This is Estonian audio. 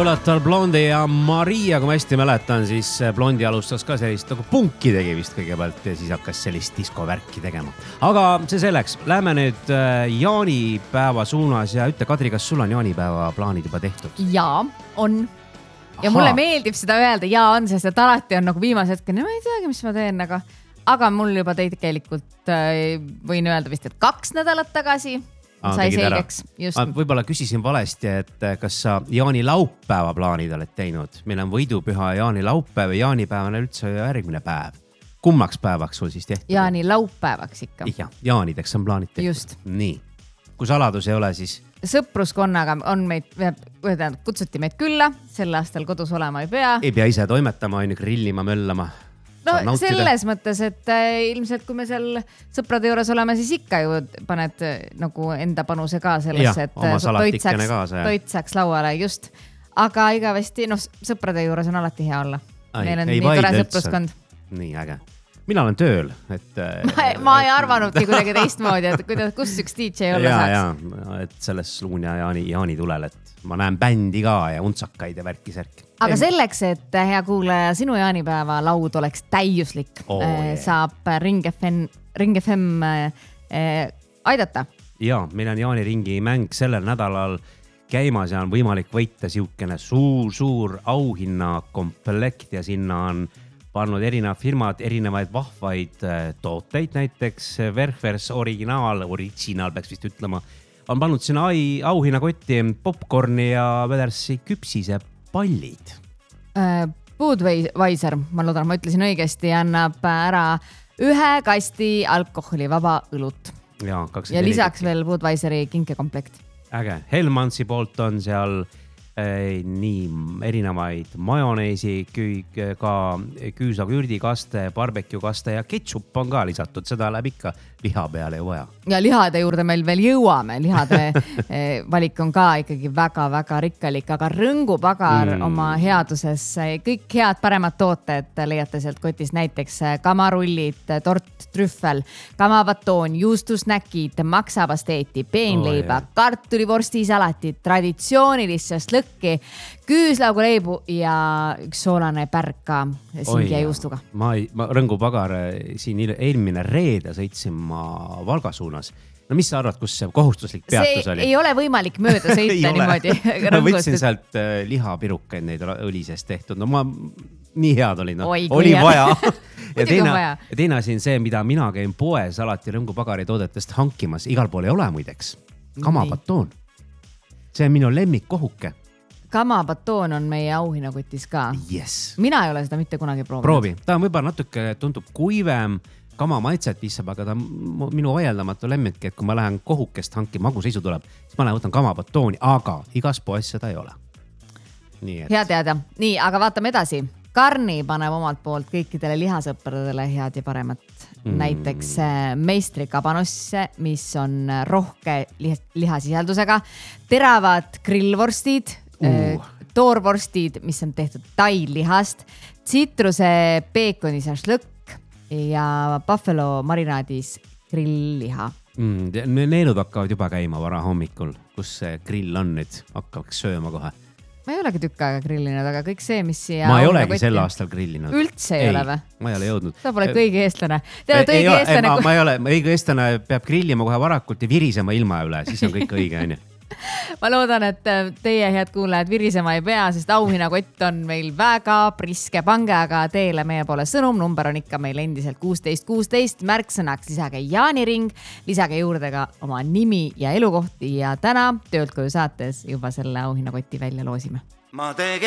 laulatal Blondi ja Maria, kui ma hästi mäletan, siis Blondi alustas ka sellist nagu punki tegi vist kõigepealt ja siis hakkas sellist diskovärki tegema. Aga see selleks, lähme nüüd jaanipäeva suunas ja ütle, Kadri, kas sul on jaanipäeva plaanid juba tehtud? Jaa, on. Ja mulle meeldib seda öelda, jaa on, sest et alati on nagu viimase hetke, ma ei teagi, mis ma teen, aga mul juba tegelikult võin öelda vist, et 2 nädalat tagasi sai selgeks. Võib-olla küsisin valesti, et kas sa jaanilaupäeva plaanid oled teinud. Meil on võidupüha jaanilaupäev ja jaanipäevane üldse järgmine päev. Kummaks päevaks sul siis tehtud? Jaanilaupäevaks ikka. Ja, jaanideks on plaanid tehtud. Just. Nii. Kui saladus ei ole, siis... Sõpruskonnaga on meid, kutsuti meid külla, sel aastal kodus olema ei pea. Ei pea ise toimetama, on grillima, möllama. No selles mõttes, et ilmselt kui me seal sõprade juures oleme, siis ikka ju paned nagu enda panuse ka sellesse, et toit saaks lauale just. Aga igavesti, sõprade juures on alati hea olla. Meil on nii tore sõpruskond. Nii äge. Mina olen tööl. Ma ei arvanudki kuidagi teistmoodi, et kus üks DJ olla saaks. Ja, et selles luun ja Jaani tulel, et ma näen bändi ka ja untsakaid ja värkisärki. Aga selleks, et hea kuulaja, sinu jaanipäeva laud oleks täiuslik, saab Ring FM aidata. Ja, meil on Jaaniringi mäng sellel nädalal käimas ja on võimalik võita siukene suur auhinna komplekt ja sinna on pannud erinevad firmad, erinevaid vahvaid tooteid, näiteks Werfers original peaks vist ütlema, on pannud sinna auhinnakotti popcorni ja Vedersi küpsise pallid. Budweiser, ma loodan, ma ütlesin õigesti, annab ära 1 kasti alkoholivaba õlut. Ja lisaks veel Budweiseri kinkekomplekt. Äge. Hellmansi poolt on seal nii erinevaid majoneesi, ka küüsakuürdikaste, barbecue-kaste ja ketšup on ka lisatud. Seda läheb ikka liha peale ju vaja. Ja lihade juurde meil veel jõuame. Lihade valik on ka ikkagi väga-väga rikkalik, aga rõngupagar oma headuses. Kõik head paremad tooted leiate sealt kotis, näiteks kamarullid, tort, trüffel, kamabatoon, juustusnäkid, maksapasteeti, peenleiba, kartulivorsti salatit, traditsioonilistest lõkki, küüslauguleibu ja üks soolane pärk ka singi ja juustuga. Ma rõngupagar siin eelmine reede sõitsin ma Valga suunas. No mis sa arvad, kus see kohustuslik peatus oli? See ei ole võimalik mööda sõita niimoodi. Ma võtsin sealt lihapirukaid neid õlisest tehtud. No ma nii head olin. Oli vaja. Ja teine asi on see, mida mina käin poes alati rõngupagari toodetest hankimas. Igal pool ei ole muideks. Kamabatoon. See on minu lemmik kohuke. Kamabatoon on meie auhinnakotis ka. Yes. Mina ei ole seda mitte kunagi proovinud. Proovi. Ta on võib-olla natuke tundub kuivem, kama maitset vissab, aga ta minu vaieldamatu lemmik, et kui ma lähen kohukest hanki, maguseisu tuleb, siis ma lähen võtan kamabatooni, aga igas poes seda ei ole. Hea teada. Nii, aga vaatame edasi. Karni paneb omalt poolt kõikidele lihasõpradele head ja paremat. Näiteks meistri kabanosse, mis on rohke lihasisaldusega, teravad grillvorstid, toorvorstid, mis on tehtud tailihast, tsitruse peekoni šašlõkk ja buffalo marinaadis grillliha. Neelud hakkavad juba käima vara hommikul, kus see grill on nüüd, hakkaks sööma kohe. Ma ei olegi tükk aega grillinud, aga kõik see, mis siia... Ma ei olegi sel aastal grillinud. Üldse ei ole või? Ma ei ole jõudnud. Sa pole kõigi eestlane. Ma ei ole, õige eestlane peab grillima kohe varakult ja virisema ilma üle, siis on kõik õige, on ju. Ma loodan, et teie head kuulajad virisema ei pea, sest auhinnakott on meil väga priske. Pange aga teele meie poole sõnum. Number on ikka meil endiselt 1616. Märksõnaks lisage Jaaniring, lisage juurde ka oma nimi ja elukohti ja täna töölt koju saates juba selle auhinnakoti välja loosime.